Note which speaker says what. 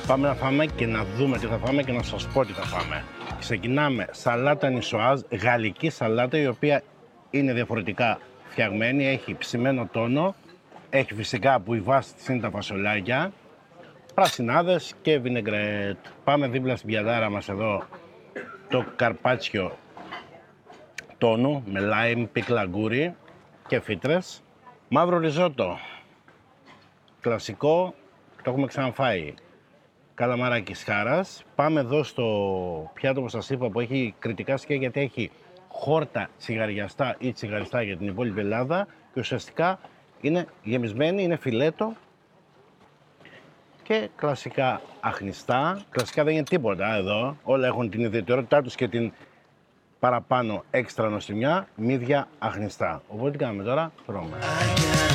Speaker 1: Πάμε να φάμε και να δούμε τι θα φάμε και να σας πω τι θα φάμε. Ξεκινάμε σαλάτα νισοάζ, γαλλική σαλάτα, η οποία είναι διαφορετικά φτιαγμένη. Έχει ψημένο τόνο, έχει φυσικά που η βάση της είναι τα φασολάκια, πρασινάδες και βινεγκρέτ. Πάμε δίπλα στην πιατάρα μας εδώ το καρπάτσιο τόνου με λάιμ, πίκλα γκούρι και φύτρες. Μαύρο ριζότο, κλασικό, το έχουμε ξαναφάει. Καλαμαράκι χάρας. Πάμε εδώ στο πιάτο που σας είπα που έχει κριτικά σκιά, γιατί έχει χόρτα τσιγαριαστά ή τσιγαριστά για την υπόλοιπη Ελλάδα και ουσιαστικά είναι γεμισμένη, είναι φιλέτο και κλασικά αχνιστά. Κλασικά δεν είναι τίποτα εδώ, όλα έχουν την ιδιαιτερότητά τους και την παραπάνω έξτρα νοστιμιά, μύδια αχνιστά. Οπότε τι κάνουμε τώρα, τρώμε.